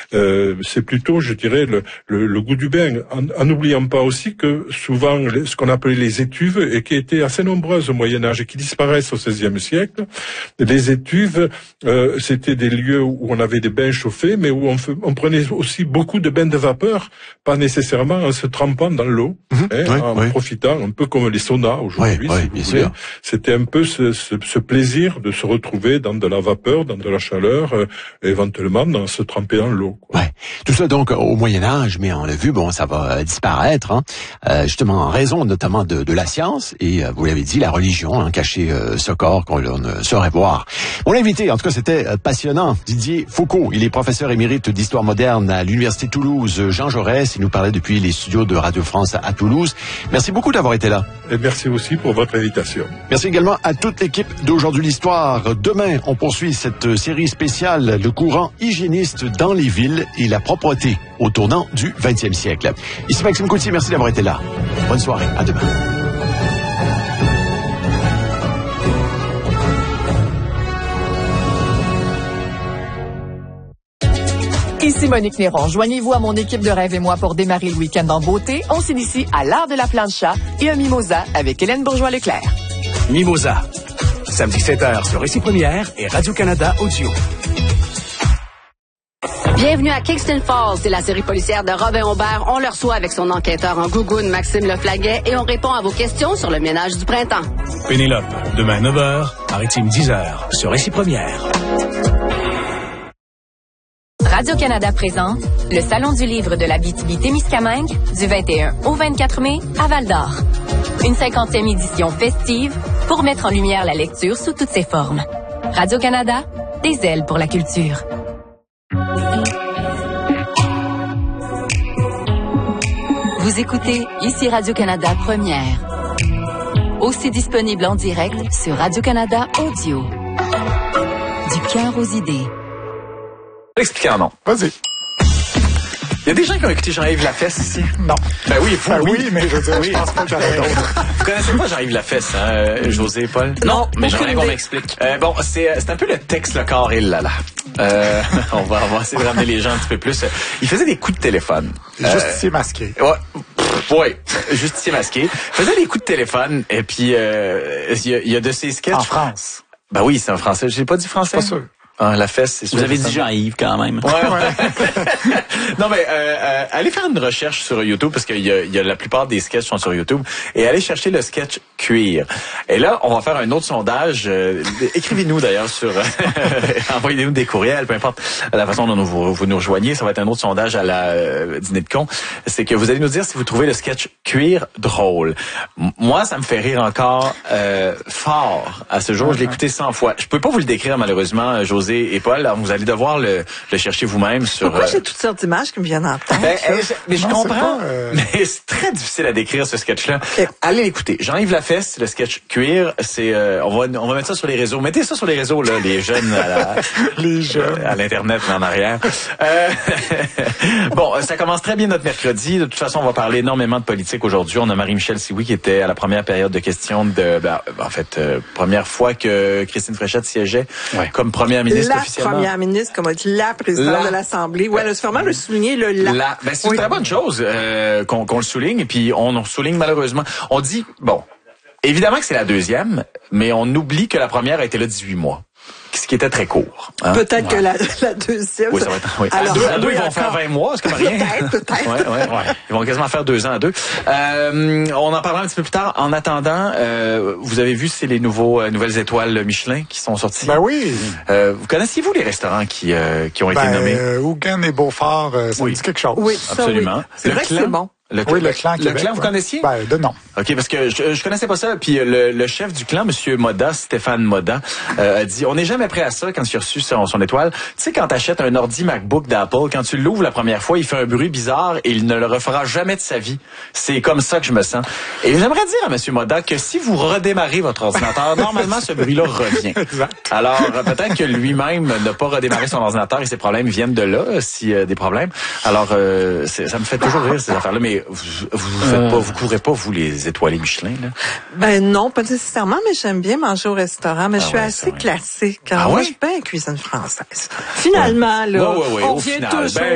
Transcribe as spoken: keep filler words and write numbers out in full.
Euh, c'est plutôt, je dirais, le, le, le goût du bain. En, en n'oubliant pas aussi que souvent, les, ce qu'on appelait les étuves, et qui étaient assez nombreuses au Moyen-Âge et qui disparaissent au seizième siècle, les étuves, euh, c'était des lieux où on avait des bains chauffés, mais où on, fait, on prenait aussi beaucoup de bains de vapeur, pas nécessairement en se trempant dans l'eau, mmh, hein, oui, en oui. profitant, un peu comme les saunas aujourd'hui, oui, si oui, vous bien voulez. sûr. C'était un peu ce, ce, ce plaisir de se retrouver dans de la vapeur, dans de la chaleur, euh, éventuellement dans se tremper dans l'eau. Quoi. Ouais. Tout ça donc au Moyen-Âge, mais on l'a vu, bon, ça va euh, disparaître, hein, euh, justement en raison notamment de, de la science et, euh, vous l'avez dit, la religion, hein, cacher euh, ce corps qu'on ne saurait voir. Mon invité, en tout cas, c'était euh, passionnant, Didier Foucault. Il est professeur émérite d'histoire moderne à l'Université Toulouse Jean Jaurès. Il nous parlait depuis les studios de Radio France à Toulouse. Merci beaucoup d'avoir été là. Et merci aussi pour votre invitation. Merci également à toute l'équipe d'Aujourd'hui l'Histoire. Demain, on poursuit cette série spéciale, le courant hygiéniste dans les villes et la propreté au tournant du vingtième siècle. Ici Maxime Coutier, merci d'avoir été là. Bonne soirée, à demain. Ici Monique Néron. Joignez-vous à mon équipe de Rêve et moi pour démarrer le week-end en beauté. On s'initie à l'art de la plancha et un mimosa avec Hélène Bourgeois-Leclerc. Mimosa, samedi sept heures sur Récit Première et Radio-Canada Audio. Bienvenue à Kingston Falls, c'est la série policière de Robin Aubert. On le reçoit avec son enquêteur en gougoune, Maxime Leflaguet, et on répond à vos questions sur le ménage du printemps. Pénélope, demain neuf heures, Maritime dix heures, sur Récit Première. Radio-Canada présente le Salon du livre de la Abitibi-Témiscamingue du vingt et un au vingt-quatre mai à Val-d'Or. Une cinquantième édition festive pour mettre en lumière la lecture sous toutes ses formes. Radio-Canada, des ailes pour la culture. Vous écoutez ici Radio-Canada Première. Aussi disponible en direct sur Radio-Canada Audio. Du cœur aux idées. Expliquer un nom. Vas-y. Il y a des gens qui ont écouté Jean-Yves Lafesse ici? Non. Ben oui, vous, ben oui. oui, mais je veux dire, oui. Je pense pas qu'il y en a d'autres. Vous connaissez pas Jean-Yves Lafesse, hein, euh, José et Paul? Non, mais j'aimerais qu'on m'explique. Euh, bon, c'est, c'est un peu le texte, le corps et le lala. Euh, on va, on va essayer de ramener les gens un petit peu plus. Il faisait des coups de téléphone. Justicier euh, masqué. Ouais. Oui, justicier masqué. Il faisait des coups de téléphone et puis euh, il y, a, il y a de ces sketchs. En France. Ben oui, c'est en français. J'ai pas dit français. Pas sûr. Ah, la fesse, c'est Vous avez dit Jean-Yves quand même. Ouais, ouais. Non, mais euh, euh, allez faire une recherche sur YouTube parce qu'il y a, il y a la plupart des sketchs sont sur YouTube et allez chercher le sketch cuir. Et là, on va faire un autre sondage. Euh, écrivez-nous d'ailleurs sur, envoyez-nous des courriels, peu importe la façon dont vous, vous nous rejoignez. Ça va être un autre sondage à la euh, dîner de con. C'est que vous allez nous dire si vous trouvez le sketch cuir drôle. M- moi, ça me fait rire encore euh, fort à ce jour. Je l'ai écouté cent fois. Je peux pas vous le décrire malheureusement, José et Paul, alors vous allez devoir le, le chercher vous-même sur... Pourquoi euh... j'ai toutes sortes d'images qui me viennent en tête? Ben, euh, mais je non, comprends, pas, euh... mais c'est très difficile à décrire ce sketch-là. Okay. Allez l'écouter. Jean-Yves Lafesse, le sketch cuir, c'est... Euh, on va on va mettre ça sur les réseaux. Mettez ça sur les réseaux, là, les jeunes à la, les jeunes. Euh, à l'Internet, mais en arrière. Euh, bon, ça commence très bien notre mercredi. De toute façon, on va parler énormément de politique aujourd'hui. On a Marie-Michel Sioui qui était à la première période de questions de... Ben, en fait, euh, première fois que Christine Fréchette siégeait ouais. comme première ministre la officiellement. Première ministre, comme la présidente la... de l'Assemblée. Ouais, ben, c'est vraiment le souligner, le la. la... Ben, c'est oui. une très bonne chose euh, qu'on, qu'on le souligne, et puis on, on souligne malheureusement. On dit, bon, évidemment que c'est la deuxième, mais on oublie que la première a été là dix-huit mois. Ce qui était très court. Hein? Peut-être ouais. que la, la deuxième... Oui, ça va être... Oui. Alors, à deux, à deux oui, ils vont encore. faire vingt mois, c'est comme rien. Peut-être, peut-être. Ouais, ouais, ouais. Ils vont quasiment faire deux ans à deux. Euh, on en parlera un petit peu plus tard. En attendant, euh, vous avez vu, c'est les nouveaux euh, nouvelles étoiles Michelin qui sont sorties. Ben oui. Euh, vous connaissiez-vous les restaurants qui, euh, qui ont ben, été nommés? Euh, Hougan et Beaufort, euh, ça oui. me dit quelque chose. Oui, ça, absolument. Oui. C'est le vrai clan, que c'est bon. Le, oui, le clan Québec. Le clan, vous ouais. connaissiez? Ben, de nom. OK, parce que je, je connaissais pas ça. Puis le, le chef du clan, Monsieur Moda, Stéphane Moda, euh, a dit, on n'est jamais prêt à ça quand il a reçu son, son étoile. Tu sais, quand t'achètes un ordi MacBook d'Apple, quand tu l'ouvres la première fois, il fait un bruit bizarre et il ne le refera jamais de sa vie. C'est comme ça que je me sens. Et j'aimerais dire à Monsieur Moda que si vous redémarrez votre ordinateur, normalement, ce bruit-là revient. Exact. Alors, peut-être que lui-même n'a pas redémarré son ordinateur et ses problèmes viennent de là, si euh, des problèmes. Alors, euh, c'est, ça me fait toujours rire, ces affaires-là, mais vous, vous Vous faites euh... pas, vous couvrez pas, vous, les étoilés Michelin, là? Ben non, pas nécessairement, mais j'aime bien manger au restaurant, mais ah je suis ouais, assez classique. Ah moi, ouais? je suis bien cuisine française. Finalement, ouais. là, ouais, ouais, ouais, on au revient final, toujours... ben,